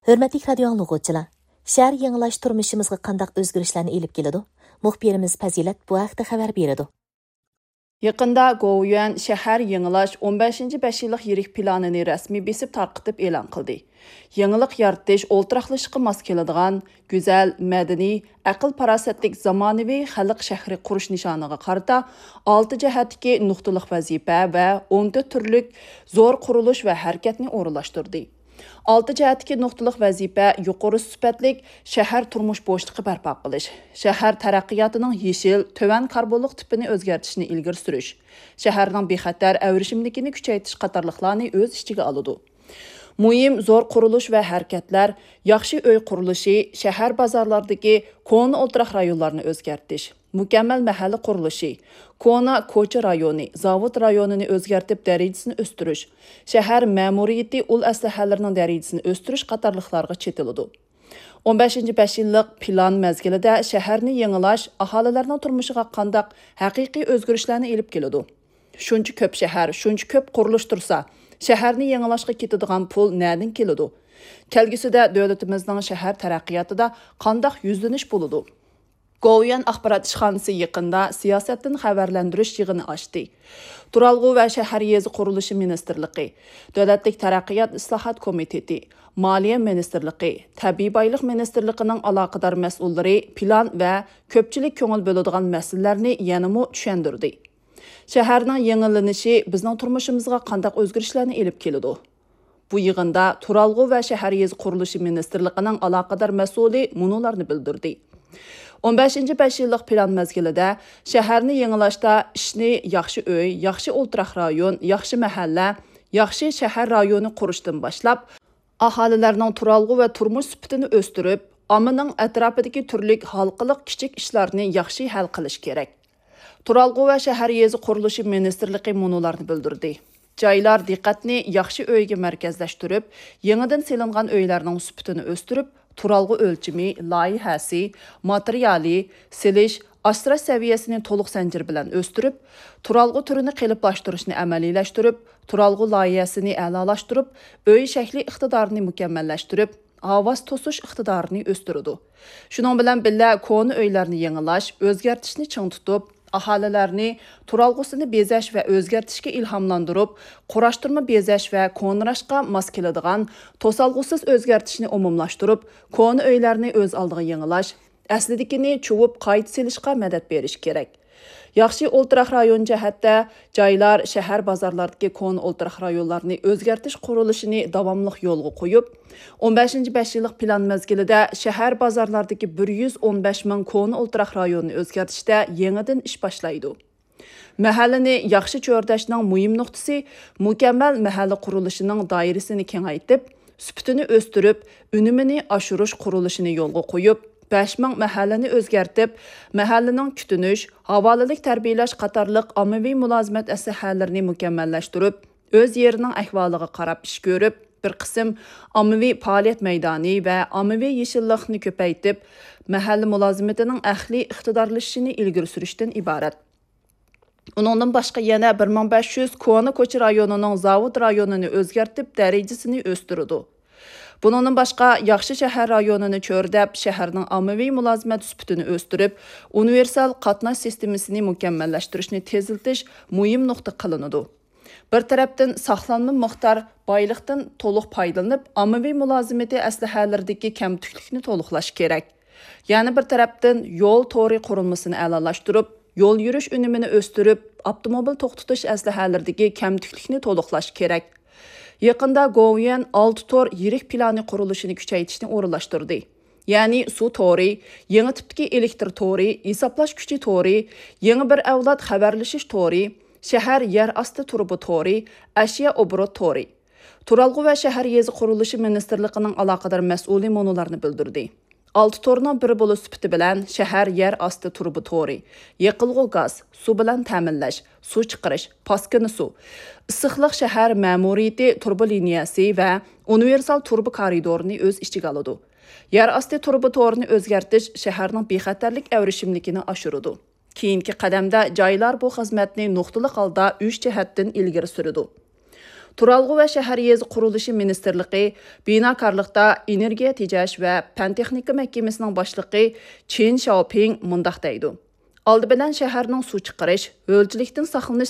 Hörmətli radio anlıqçılar, şəhər yenilaş turmuşimizga qandaq özgürüşlərni elib keladi? Muxbirimiz Fazilat bu haqda xəbər beradi. Yaqında Govyuan shahar yenilash 15-5 yillik yirik planini rasmiy besib tarqitib e'lon qildi. Yangilik yaratish o'ltiraqlashishga mos keladigan, go'zal, madaniy, aql-farosatlik zamonaviy xalq shahri qurish nishoniga qarata 6 jihatdagi nuqtaliq vazifa va 14 turlik zo'r qurilish va harakatni o'rinlashtirdi. 6 jihatdagi nuqtaliq vazifa yuqori sifatlik shahar turmush bo'shliqi barpo qilish, shahar taraqqiyotining yeshil, tovan karbonlik tipini o'zgartishni ilgari surish, shaharning bexatar avrishimligini kuchaytirish qatorliqlarni o'z ichiga oladi. Muhim zo'r qurilish va harakatlar, yaxshi uy qurilishi, shahar bozorlaridagi kona o'ltiraq rayonlarni o'zgartirish, mukammal mahalla qurilishi, kona ko'cha rayoni, zavod rayonini o'zgartib darajasini o'stirish, shahar ma'muriyati ul aslahalarining darajasini o'stirish qatorliqlarga chetiladi. 15-5 yillik plan mezgilida shaharni yangilash aholilarning turmushiga qandaq haqiqiy o'zgarishlarni elib keladi. Shuncha ko'p shahar, shuncha ko'p qurilish tursa, shaharni yangilashga ketadigan pul nerdan keladi? Kelgusida davlatimizning shahar taraqqiyotida qandaq yuzlanish bo'ladi? Govyuan axborot ishxonasi yaqinda siyosatdan xabarlantirish yig'ini ochdi. Turalg'u va shahar yezi qurilishi ministrligi, Davlatlik taraqqiyot islohot komiteti, Moliya ministrligi, Tabiiy boylik ministrligining aloqador mas'ullari plan va ko'pchilik ko'ngil bo'ladigan masalalarni yanamo tushuntirdi. Shaharning yangilanishi bizning turmushimizga qandaq o'zgarishlarni elib keladi? Bu yig'inda Turalg'u va shahar yezi qurilishi ministrligining aloqador mas'uli munolarni bildirdi. 15-5 yillik plan mezgilida shaharni yangilashda ishni yaxshi uy, yaxshi o'ltiraq rayon, yaxshi mahalla, yaxshi shahar rayoni qurishdan boshlab, aholilarning turalg'u va turmush sifatini o'stirib, ommaning atrofidagi turli xalqiliq kichik ishlarni yaxshi hal qilish kerak. Turalg'u va shahar yezi qurilishi ministrligi munolarni bildirdi. Joylar diqqatni yaxshi uyga markazlashtirib, yangidan selingan uylarning sifatini o'stirib, turalg'u o'lchimi, loyihasi, materiali, silish, asrash saviyasini to'liq zanjir bilan o'stirib, turalg'u turini qiliblaştirishni amaliylashtirib, turalg'u loyihasini a'lolashtirib, uy shakli iqtidorini mukammallashtirib, ovoz to'sish iqtidorini o'stiradi. Shuning bilan birga kona uylarni yangilash, o'zgartishni ching tutib, aholilarni turalg'usini bezash va o'zgartishga ilhomlantirib, qurashtirma bezash va konrashga mos keladigan to'salg'usiz o'zgartishni umumlashtirib, kona uylarni o'z oldiga yangilash, aslidagini chuvib qayta silishga madad berish kerak. Yaxshi o'ltiraq rayon jihatda joylar, shahar bozorlaridagi kona o'ltiraq rayonlarni o'zgartish qurilishini davomli yo'lga qo'yib, 15-5 yillik plan mezgilida shahar bozorlaridagi 115 ming kona o'ltiraq rayonni o'zgartishda yangidan ish boshlaydi. Mahallani yaxshi cho'rdashning muhim nuqtasi mukammal mahalla qurilishining doirasini kengaytib, sifatini o'stirib, unumini oshirish qurilishini yo'lga qo'yib, 5 ming mahallani o'zgartib, mahallaning kutunish, havolalik tarbiyalash qatorliq ommaviy mulozimat asahalarini mukammallashtirib, o'z yerining ahvoliga qarab ish ko'rib, bir qism ommaviy faoliyat maydoni va ommaviy yeshillikni ko'paytib, mahalla mulozimatining ahli iqtidorlashishini ilgari surishdan iborat. Uningdan boshqa yana 1500 kona ko'cha rayonining zavod rayonini o'zgartib, darajasini o'stirdi. Bundan boshqa yaxshi shahar rayonini cho'rdab, shaharning ommaviy mulozimat sifatini o'stirib, universal qatnash sistemasini mukammallashtirishni tezlatish muhim nuqta qilinadi. Bir tarafdan saqlanma miqdor boylikdan to'liq foydalanib, ommaviy mulozimati aslahalaridagi kamtuklikni to'liqlash kerak. Yana bir tarafdan yo'l to'ri qurilmasini a'lolashtirib, yo'l yurish unumini o'stirib, avtomobil to'xtatish aslahalaridagi kamtuklikni to'liqlash kerak. Yaqında Govyuan 6 tor yirik plani qurilishini kuchaytirishni o'rinlashtirdi. Ya'ni suv to'ri, yangi tipdagi elektr to'ri, hisoblash kuchi to'ri, yangi bir avlod xabarlashish to'ri, shahar yer osti turbi to'ri, ashyo obrot to'ri. Turalg'u va shahar yezi qurilishi ministrligining aloqador mas'uli munolarni bildirdi. 6 torning biri bo'lish sifati bilan shahar yer osti turbi to'ri, yiqilg'u gaz, suv bilan ta'minlash, suv chiqarish, paskini suv, issiqlik shahar ma'muriyati turbi liniyasi va universal turbi koridorini o'z ichiga oladi. Yer osti turbi to'rini o'zgartirish shaharning bexatarlik avrishimligini oshiradi. Keyingi qadamda joylar bu xizmatni nuqtali holda 3 jihatdan ilgari suradi. Turalg'u va shahar yezi qurilishi ministrligi binokorlikda energiya tejash va fan texnika mahkamasining boshlig'i Chen Xiaoping mundaq deydi. Aldı bilan shaharning suv chiqarish, o'lchilikdan saqlanish